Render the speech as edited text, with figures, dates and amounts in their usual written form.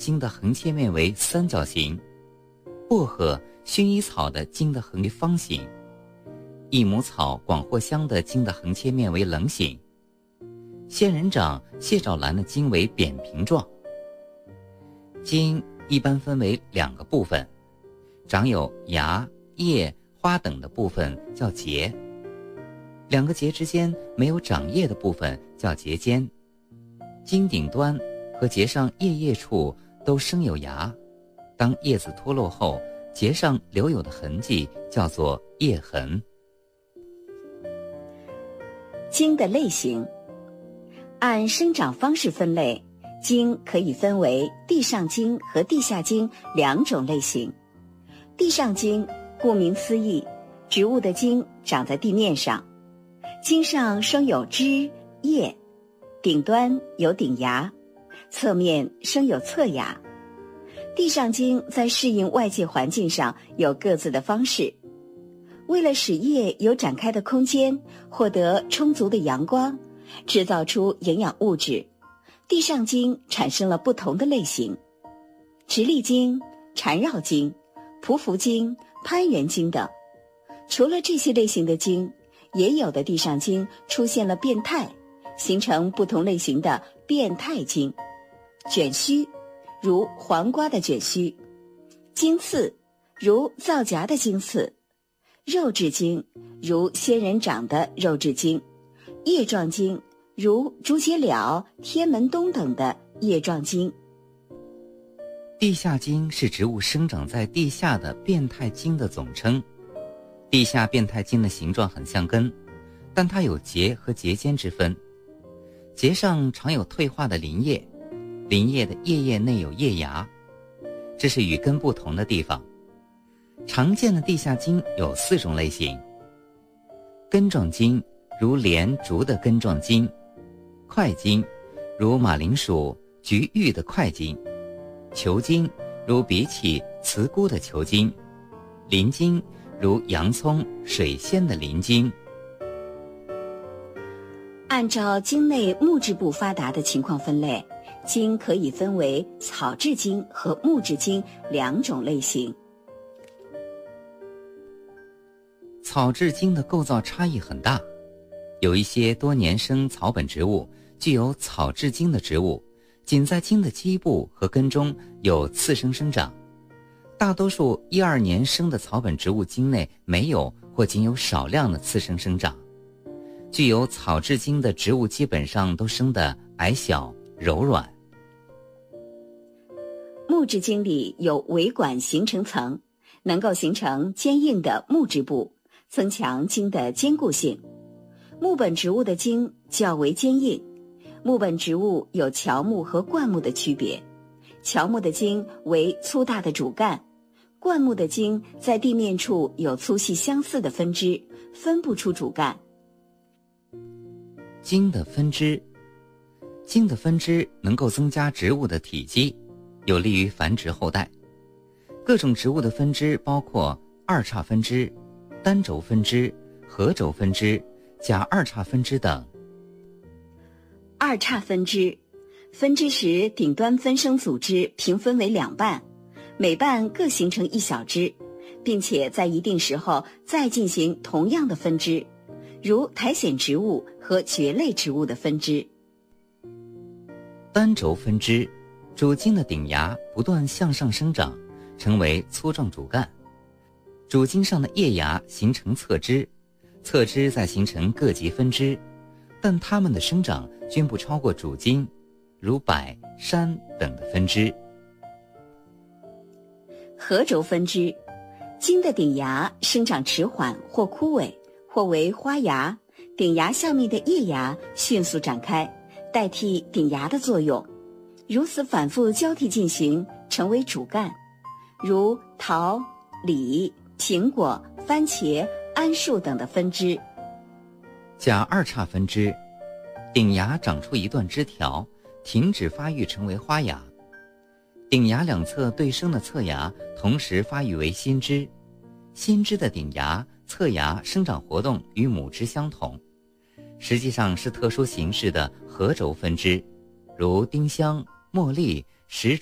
茎的横切面为三角形，薄荷、薰衣草的茎的横为方形，益母草、广藿香的茎的横切面为棱形，仙人掌、蟹爪兰的茎为扁平状。茎一般分为2个部分，长有芽、叶、花等的部分叫节，2个节之间没有长叶的部分叫节间。茎顶端和节上叶处都生有芽，当叶子脱落后，节上留有的痕迹叫做叶痕。 茎的类型，按生长方式分类，茎可以分为地上茎和地下茎2种类型。地上茎顾名思义，植物的茎长在地面上，茎上生有枝叶，顶端有顶芽，侧面生有侧芽。地上茎在适应外界环境上有各自的方式，为了使叶有展开的空间，获得充足的阳光，制造出营养物质，地上茎产生了不同的类型，直立茎、缠绕茎、匍匐茎、攀援茎等。除了这些类型的茎，也有的地上茎出现了变态，形成不同类型的变态茎。卷须，如黄瓜的卷须；茎刺，如皂荚的茎刺；肉质茎，如仙人掌的肉质茎；叶状茎，如竹节鸟、天门冬等的叶状茎。 地下茎是植物生长在地下的变态茎的总称。地下变态茎的形状很像根，但它有节和节间之分。节上常有退化的鳞叶，鳞叶的叶内有叶芽，这是与根不同的地方。常见的地下茎有4种类型：根状茎，如莲、竹的根状茎；块茎，如马铃薯、菊芋的块茎；球茎，如荸荠、茨菇的球茎；鳞茎，如洋葱、水仙的鳞茎。 按照茎内木质部发达的情况分类，茎可以分为草质茎和木质茎2种类型。 草质茎的构造差异很大，有一些多年生草本植物具有草质茎的植物，仅在茎的基部和根中有次生生长。大多数1、2年生的草本植物茎内没有或仅有少量的次生生长。具有草质茎的植物基本上都生得矮小柔软。 木质茎里有维管形成层，能够形成坚硬的木质部，增强茎的坚固性。木本植物的茎较为坚硬。木本植物有乔木和灌木的区别，乔木的茎为粗大的主干，灌木的茎在地面处有粗细相似的分支，分不出主干。 茎的分支，茎的分支能够增加植物的体积，有利于繁殖后代。各种植物的分支包括2叉分支、单轴分支、合轴分支、假2叉分支等。 2叉分支，分支时顶端分生组织平分为2半，每半各形成1小枝，并且在一定时候再进行同样的分支，如苔藓植物和蕨类植物的分支。 单轴分支，主茎的顶芽不断向上生长，成为粗壮主干，主茎上的叶芽形成侧枝，侧枝再形成各级分支，但它们的生长均不超过主茎，如柏、杉等的分支。 合轴分支，茎的顶芽生长迟缓或枯萎，或为花芽，顶芽下面的叶芽迅速展开，代替顶芽的作用，如此反复交替进行，成为主干，如桃、李、苹果、番茄、桉树等的分支。 假2叉分支，顶芽长出一段枝条，停止发育成为花芽，顶芽两侧对生的侧芽同时发育为新枝，新枝的顶芽、侧芽生长活动与母枝相同，实际上是特殊形式的合轴分支，如丁香、茉莉、石